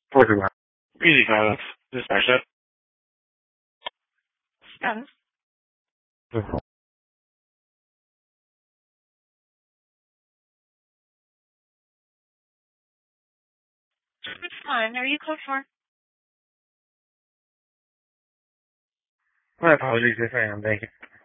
Portugal. Easy silence. Dispatch that. Status. It's fine. Are you code for? My apologies if I am. Thank you.